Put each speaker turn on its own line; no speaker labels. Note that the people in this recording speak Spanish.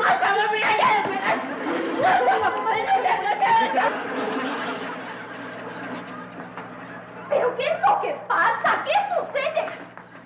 ¿Pero qué es lo que pasa? ¿Qué sucede?